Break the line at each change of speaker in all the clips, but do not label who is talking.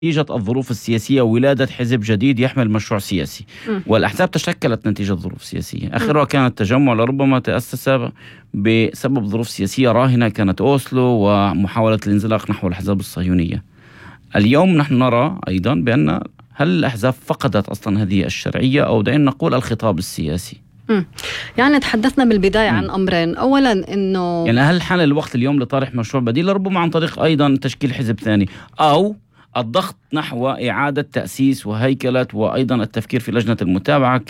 نتيجة الظروف السياسية وولادة حزب جديد يحمل مشروع سياسي. والأحزاب تشكلت نتيجة ظروف سياسية، آخرها كان التجمع، لربما تأسس بسبب ظروف سياسية راهنة كانت أوسلو ومحاولة الانزلاق نحو الأحزاب الصهيونية. اليوم نحن نرى أيضا بأن هل الأحزاب فقدت أصلا هذه الشرعية، أو دعنا نقول الخطاب السياسي؟
يعني تحدثنا بالبداية عن أمرين. أولا أنه
يعني هل حان الوقت اليوم لطرح مشروع بديل، ربما عن طريق أيضا تشكيل حزب ثاني، أو الضغط نحو إعادة تأسيس وهيكلة وأيضا التفكير في لجنة المتابعة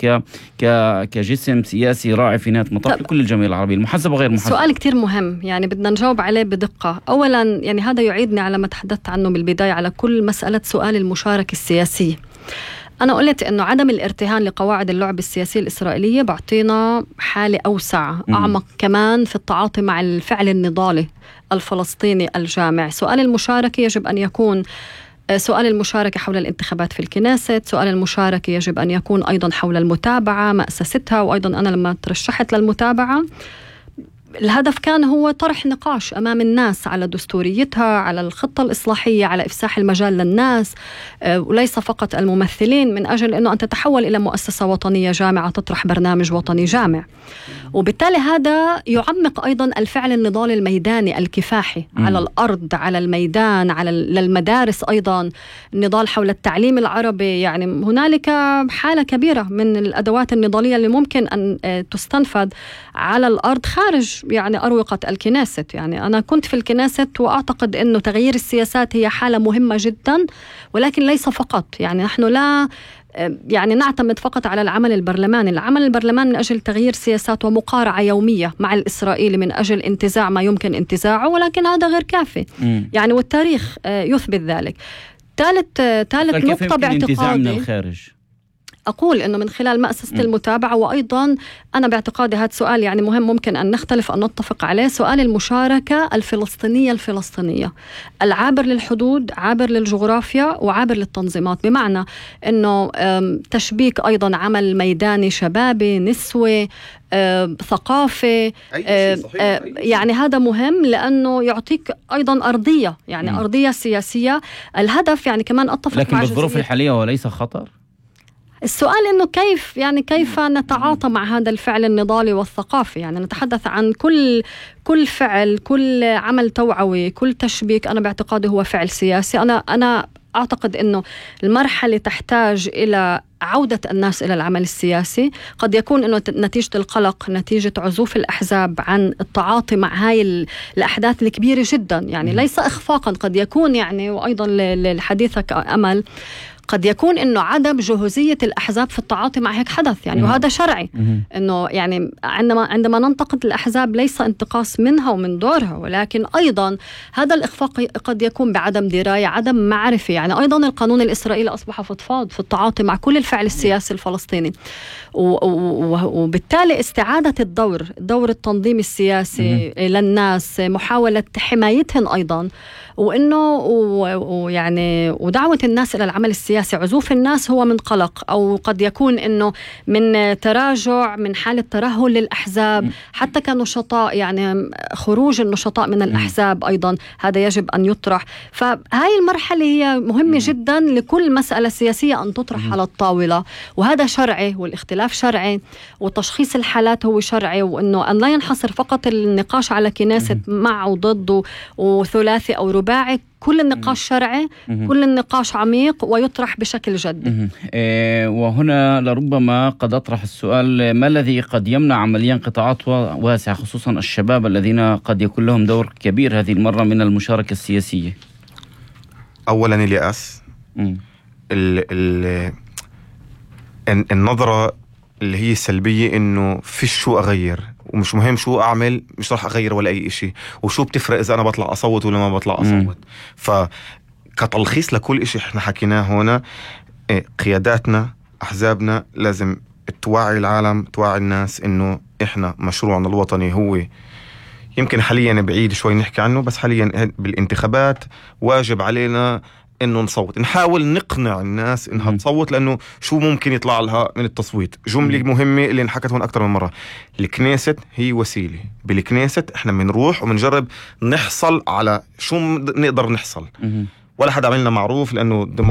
كجسم سياسي راعي في نهاية المطاف لكل الجمعية العربية المحزبة غير محزبة؟
سؤال كتير مهم، يعني بدنا نجاوب عليه بدقة. أولا يعني هذا يعيدني على ما تحدثت عنه بالبداية، على كل مسألة سؤال المشاركة السياسية. أنا قلت أنه عدم الارتهان لقواعد اللعب السياسية الإسرائيلية بعطينا حالة أوسع أعمق كمان في التعاطي مع الفعل النضالي الفلسطيني الجامع. سؤال المشاركة يجب أن يكون سؤال المشاركة حول الانتخابات في الكنيست، سؤال المشاركة يجب أن يكون أيضا حول المتابعة مأسستها. وأيضا أنا لما ترشحت للمتابعة الهدف كان هو طرح نقاش أمام الناس على دستوريتها، على الخطة الإصلاحية، على إفساح المجال للناس وليس فقط الممثلين، من أجل أنه أن تتحول إلى مؤسسة وطنية جامعة تطرح برنامج وطني جامع. وبالتالي هذا يعمق أيضا الفعل النضالي الميداني الكفاحي على الأرض، على الميدان، على للمدارس أيضا، النضال حول التعليم العربي. يعني هنالك حالة كبيرة من الأدوات النضالية اللي ممكن أن تستنفذ على الأرض خارج يعني أروقة الكنيست. يعني أنا كنت في الكنيست وأعتقد أنه تغيير السياسات هي حالة مهمة جدا، ولكن ليس فقط. يعني نحن لا يعني نعتمد فقط على العمل البرلماني. العمل البرلماني من أجل تغيير سياسات ومقارعة يومية مع الإسرائيلي من أجل انتزاع ما يمكن انتزاعه، ولكن هذا غير كافي. يعني والتاريخ يثبت ذلك. ثالث نقطة باعتقادي
من الخارج،
أقول أنه من خلال مؤسسة المتابعة. وأيضا أنا باعتقادي هذا سؤال يعني مهم، ممكن أن نختلف أن نتفق عليه، سؤال المشاركة الفلسطينية العابر للحدود، عابر للجغرافيا وعابر للتنظيمات. بمعنى أنه تشبيك أيضا عمل ميداني شبابي نسوي ثقافة يعني هذا مهم لأنه يعطيك أيضا أرضية، يعني أرضية سياسية. الهدف يعني كمان أتفق
لكن بالظروف الحالية وليس خطر.
السؤال إنه كيف نتعاطى مع هذا الفعل النضالي والثقافي. يعني نتحدث عن كل فعل، كل عمل توعوي، كل تشبيك. أنا باعتقادي هو فعل سياسي. أنا أعتقد إنه المرحلة تحتاج إلى عودة الناس إلى العمل السياسي. قد يكون إنه نتيجة القلق، نتيجة عزوف الأحزاب عن التعاطي مع هاي الأحداث الكبيرة جدا، يعني ليس إخفاقا، قد يكون يعني. وأيضا لحديثك أمل، قد يكون إنه عدم جهوزية الأحزاب في التعاطي مع هيك حدث، يعني وهذا شرعي. إنه يعني عندما ننتقد الأحزاب ليس انتقاص منها ومن دورها، ولكن أيضا هذا الإخفاق قد يكون بعدم دراية، عدم معرفة. يعني أيضا القانون الإسرائيلي أصبح فضفاض في التعاطي مع كل الفعل السياسي الفلسطيني، وبالتالي استعادة الدور التنظيمي السياسي للناس، محاولة حمايتهم أيضا، وإنه ويعني ودعوة الناس إلى العمل السياسي. عزوف الناس هو من قلق، أو قد يكون إنه من تراجع، من حالة ترهل للأحزاب حتى كنشطاء. يعني خروج النشطاء من الأحزاب أيضا هذا يجب أن يطرح. فهاي المرحلة هي مهمة جدا لكل مسألة سياسية أن تطرح على الطاولة، وهذا شرعي، والاختلاف شرعي، وتشخيص الحالات هو شرعي، وإنه أن لا ينحصر فقط النقاش على كنيسة مع وضد وثلاثي أو رباعي. كل النقاش شرعي، كل النقاش عميق ويطرح بشكل جدي.
وهنا لربما قد أطرح السؤال: ما الذي قد يمنع عمليا قطاعات واسعة خصوصا الشباب الذين قد يكون لهم دور كبير هذه المرة من المشاركة السياسية؟
أولا اليأس، النظرة اللي هي السلبية إنه فيش شو أغير، ومش مهم شو أعمل، مش راح أغير ولا أي إشي، وشو بتفرق إذا أنا بطلع أصوت ولا ما بطلع أصوت. فكتلخيص لكل إشي إحنا حكيناه هنا، قياداتنا، أحزابنا لازم توعي العالم، توعي الناس إنه إحنا مشروعنا الوطني هو يمكن حاليا بعيد شوي نحكي عنه، بس حاليا بالانتخابات واجب علينا إنه نصوت، نحاول نقنع الناس إنها تصوت، لأنه شو ممكن يطلع لها من التصويت. جملة مهمة اللي انحكت هون أكتر من مرة: الكنيست هي وسيلة، بالكنيست إحنا بنروح وبنجرب نحصل على شو نقدر نحصل، ولا حدا عملنا معروف لأنه